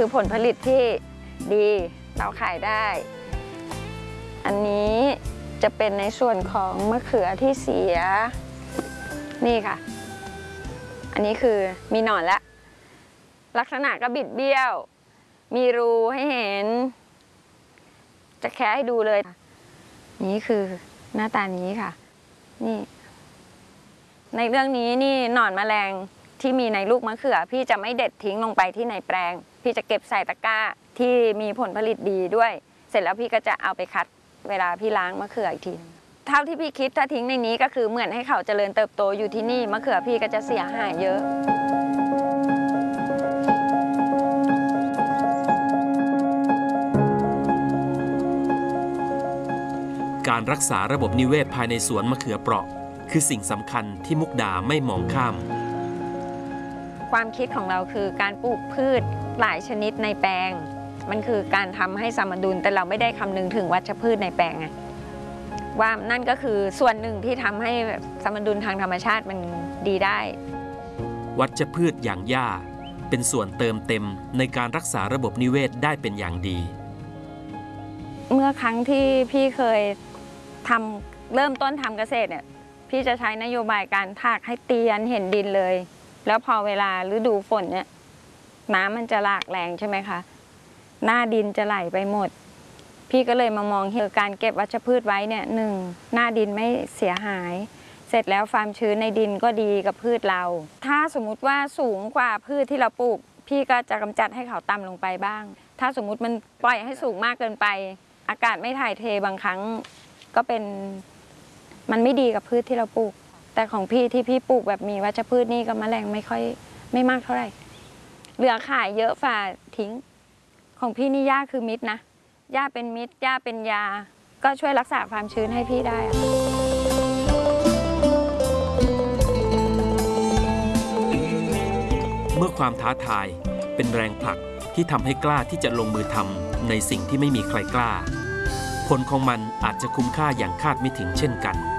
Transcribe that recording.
คือผลผลิตที่ดีเราขายได้อันนี้จะเป็นในส่วนของมะเขือที่เสียนี่ค่ะอันนี้คือมีหนอนแล้วลักษณะก็บิดเบี้ยวมีรูให้เห็นจะแคะให้ดูเลยนี่คือหน้าตานี้ค่ะนี่ในเรื่องนี้นี่หนอนแมลงที่มีในลูกมะเขือพี่จะไม่เด็ดทิ้งลงไปที่ในแปลงพี่จะเก็บใส่ตะกร้าที่มีผลผลิตดีด้วยเสร็จแล้วพี่ก็จะเอาไปคัดเวลาพี่ล้างมะเขืออีกทีเท่าที่พี่คิดถ้าทิ้งในนี้ก็คือเหมือนให้เขาเจริญเติบโตอยู่ที่นี่มะเขือพี่ก็จะเสียหายเยอะการรักษาระบบนิเวศภายในสวนมะเขือเปราะคือสิ่งสำคัญที่มุกดาไม่มองข้ามความคิดของเราคือการปลูกพืชหลายชนิดในแปลงมันคือการทำให้สมดุลแต่เราไม่ได้คำนึงถึงวัชพืชในแปลงไงว่านั่นก็คือส่วนหนึ่งที่ทำให้สมดุลทางธรรมชาติมันดีได้วัชพืชอย่างหญ้าเป็นส่วนเติมเต็มในการรักษาระบบนิเวศได้เป็นอย่างดีเมื่อครั้งที่พี่เคยเริ่มต้นทำเกษตรเนี่ยพี่จะใช้นโยบายการถากให้เตียนเห็นดินเลยแล้วพอเวลาฤดูฝนเนี่ยน้ำมันจะหลากแรงใช่ไหมคะหน้าดินจะไหลไปหมดพี่ก็เลยมามองเห็นการเก็บวัชพืชไว้เนี่ยหนึ่งหน้าดินไม่เสียหายเสร็จแล้วความชื้นในดินก็ดีกับพืชเราถ้าสมมุติว่าสูงกว่าพืชที่เราปลูกพี่ก็จะกำจัดให้เขาต่ำลงไปบ้างถ้าสมมุติมันปล่อยให้สูงมากเกินไปอากาศไม่ถ่ายเทบางครั้งก็เป็นมันไม่ดีกับพืชที่เราปลูกแต่ของพี่ที่พี่ปลูกแบบมีวัชพืชนี่ก็แมลงไม่มากเท่าไหร่เหลือขายเยอะฝ่าทิ้งของพี่นี่หญ้าคือมิตรนะหญ้าเป็นมิตรหญ้าเป็นยาก็ช่วยรักษาความชื้นให้พี่ได้เมื่อความท้าทายเป็นแรงผลักที่ทำให้กล้าที่จะลงมือทำในสิ่งที่ไม่มีใครกล้าผลของมันอาจจะคุ้มค่าอย่างคาดไม่ถึงเช่นกัน